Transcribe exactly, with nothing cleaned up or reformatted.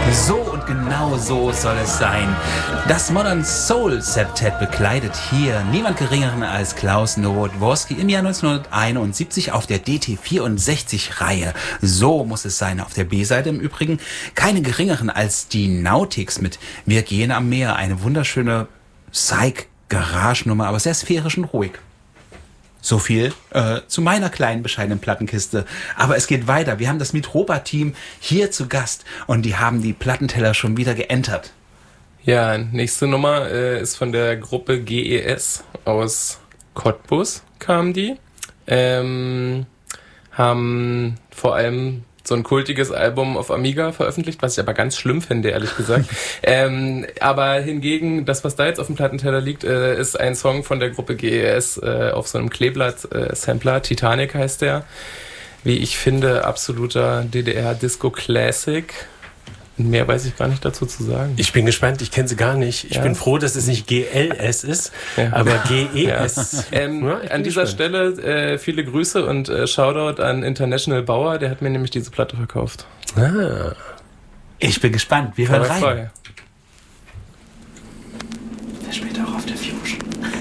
So und genau so soll es sein. Das Modern Soul Septet bekleidet hier niemand geringeren als Klaus Nowotworski im Jahr neunzehnhunderteinundsiebzig auf der D T vierundsechzig-Reihe. So muss es sein. Auf der B-Seite im Übrigen keine geringeren als die Nautics mit Wir gehen am Meer. Eine wunderschöne Psych-Garage-Nummer, aber sehr sphärisch und ruhig. So viel äh, zu meiner kleinen, bescheidenen Plattenkiste. Aber es geht weiter. Wir haben das Mitropa-Team hier zu Gast und die haben die Plattenteller schon wieder geentert. Ja, nächste Nummer äh, ist von der Gruppe G E S aus Cottbus, kamen die. Ähm, haben vor allem so ein kultiges Album auf Amiga veröffentlicht, was ich aber ganz schlimm finde, ehrlich gesagt. ähm, aber hingegen, das, was da jetzt auf dem Plattenteller liegt, äh, ist ein Song von der Gruppe G E S äh, auf so einem Kleeblatt-Sampler. Äh, Titanic heißt der. Wie ich finde, absoluter D D R-Disco-Classic. Mehr weiß ich gar nicht dazu zu sagen. Ich bin gespannt, ich kenne sie gar nicht. Ich ja. bin froh, dass es nicht G L S ist, ja. aber G E S. Ja. Ähm, ja, an dieser gespannt. Stelle äh, viele Grüße und äh, Shoutout an International Bauer, der hat mir nämlich diese Platte verkauft. Ah. Ich bin gespannt, wir hören rein. Frei.